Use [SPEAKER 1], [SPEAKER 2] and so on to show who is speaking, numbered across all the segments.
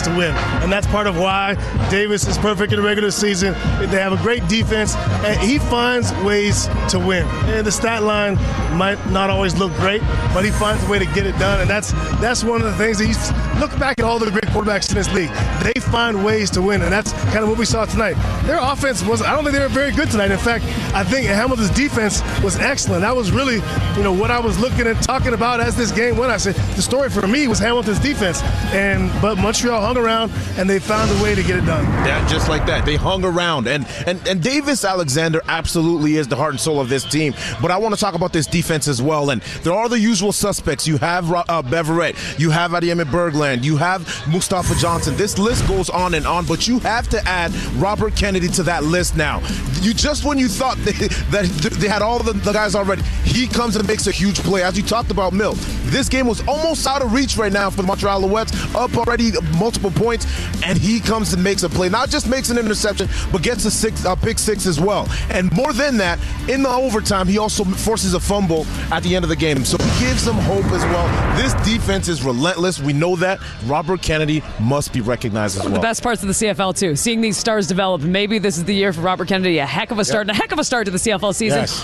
[SPEAKER 1] ways to win. And that's part of why Davis is perfect in the regular season. They have a great defense, and he finds ways to win. And the stat line might not always look great, but he finds a way to get it done. And that's one of the things that you look back at all the great quarterbacks in this league. They find ways to win, and that's kind of what we saw tonight. Their offense I don't think they were very good tonight. In fact, I think Hamilton's defense was excellent. That was really, what I was looking at talking about as this game went. I said the story for me was Hamilton's defense, but Montreal hung around and they found a way to get it done.
[SPEAKER 2] Yeah, just like that. They hung around, and Davis Alexander absolutely is the heart and soul of this team. But I want to talk about this defense as well. And there are the usual suspects. You have Beverett, you have Adiemi Berglund, you have Mustafa Johnson. This list goes on and on, but you have to add Robert Kennedy to that list now. When you thought that they had all the guys already, he comes and makes a huge play. As you talked about, Mill, this game was almost out of reach right now for the Montreal Alouettes, up already multiple points, and he comes and makes a play. Not just makes an interception, but gets a pick six as well. And more than that, in the overtime, he also forces a fumble at the end of the game. So it gives them hope as well. This defense is relentless. We know that. Robert Kennedy must be recognized as well.
[SPEAKER 3] The best parts of the CFL, too. Seeing these stars develop. Maybe this is the year for Robert Kennedy. A heck of a start, and a heck of a start to the CFL season.
[SPEAKER 2] Yes.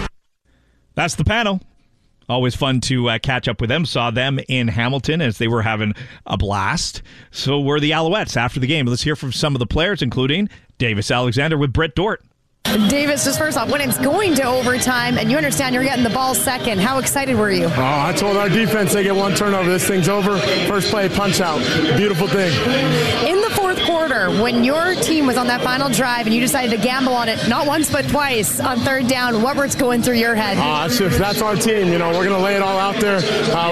[SPEAKER 4] That's the panel. Always fun to catch up with them. Saw them in Hamilton as they were having a blast. So were the Alouettes after the game. Let's hear from some of the players, including Davis Alexander with Brett Dort.
[SPEAKER 5] Davis, just first off, when it's going to overtime and you understand you're getting the ball second, how excited were you?
[SPEAKER 6] I told our defense they get one turnover, this thing's over. First play, punch out. Beautiful thing.
[SPEAKER 5] In the fourth quarter, when your team was on that final drive and you decided to gamble on it, not once but twice on third down, what was going through your head?
[SPEAKER 6] That's our team. We're going to lay it all out there.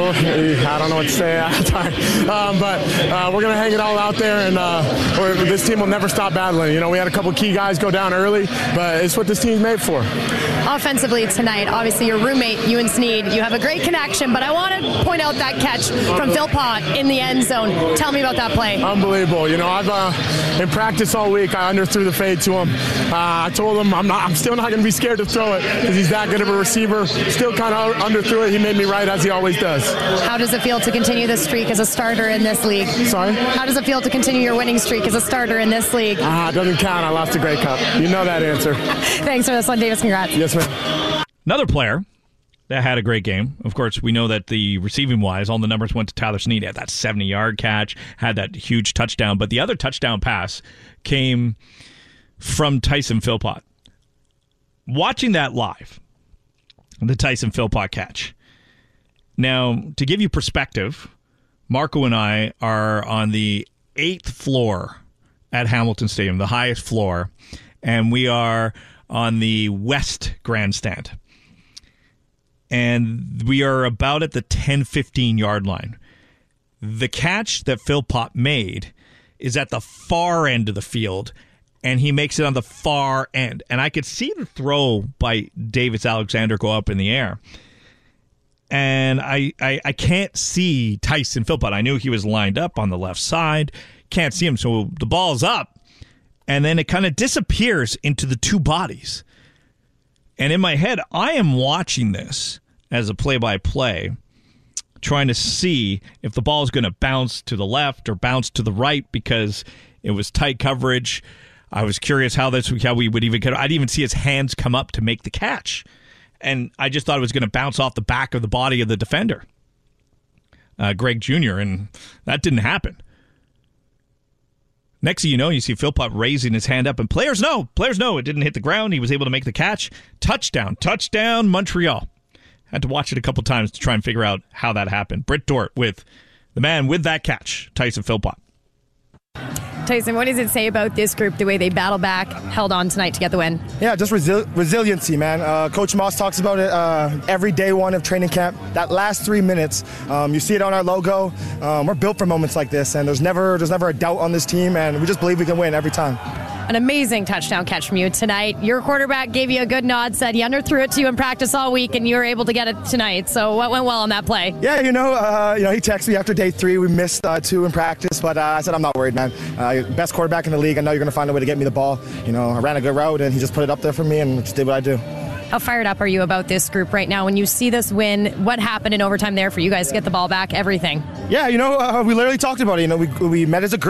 [SPEAKER 6] I don't know what to say at the time. But we're going to hang it all out there, and this team will never stop battling. We had a couple key guys go down early, but it's what this team's made for.
[SPEAKER 5] Offensively tonight, obviously your roommate, Ewan Sneed, you have a great connection, but I want to point out that catch from Philpott in the end zone. Tell me about that play.
[SPEAKER 6] Unbelievable. I've in practice all week, I underthrew the fade to him. I told him I'm still not going to be scared to throw it because he's that good of a receiver. Still kind of underthrew it. He made me right as he always does.
[SPEAKER 5] How does it feel to continue this streak as a starter in this league?
[SPEAKER 6] Sorry?
[SPEAKER 5] How does it feel to continue your winning streak as a starter in this league?
[SPEAKER 6] It doesn't count. I lost the Grey Cup. You know that answer.
[SPEAKER 5] Thanks for this one, Davis. Congrats.
[SPEAKER 6] Yes, ma'am.
[SPEAKER 4] Another player that had a great game. Of course, we know that the receiving-wise, all the numbers went to Tyler Snead. He had that 70-yard catch, had that huge touchdown. But the other touchdown pass came from Tyson Philpott. Watching that live, the Tyson Philpott catch. Now, to give you perspective, Marco and I are on the 8th floor at Hamilton Stadium, the highest floor, and we are on the West Grandstand. And we are about at the 10-15 yard line. The catch that Philpott made is at the far end of the field, and he makes it on the far end. And I could see the throw by Davis Alexander go up in the air. And I can't see Tyson Philpott. I knew he was lined up on the left side. Can't see him, so the ball's up. And then it kind of disappears into the two bodies. And in my head, I am watching this as a play-by-play, trying to see if the ball is going to bounce to the left or bounce to the right because it was tight coverage. I was curious how we would even. I didn't even see his hands come up to make the catch, and I just thought it was going to bounce off the back of the body of the defender, Greg Jr., and that didn't happen. Next thing you know, you see Philpott raising his hand up, and players know it didn't hit the ground. He was able to make the catch. Touchdown, Montreal. Had to watch it a couple times to try and figure out how that happened. Britt Dort with the man with that catch, Tyson Philpott.
[SPEAKER 5] Tyson, what does it say about this group, the way they battle back, held on tonight to get the win?
[SPEAKER 7] Yeah, just resiliency, man. Coach Moss talks about it every day one of training camp. That last 3 minutes, you see it on our logo. We're built for moments like this, and there's never a doubt on this team, and we just believe we can win every time.
[SPEAKER 5] An amazing touchdown catch from you tonight. Your quarterback gave you a good nod, said he underthrew it to you in practice all week, and you were able to get it tonight. So what went well on that play?
[SPEAKER 7] Yeah, he texted me after day 3. We missed 2 in practice, but I said, I'm not worried, man. Best quarterback in the league. I know you're going to find a way to get me the ball. I ran a good route, and he just put it up there for me and just did what I do.
[SPEAKER 5] How fired up are you about this group right now? When you see this win, what happened in overtime there for you guys to get the ball back, everything?
[SPEAKER 7] Yeah, we literally talked about it. We met as a group.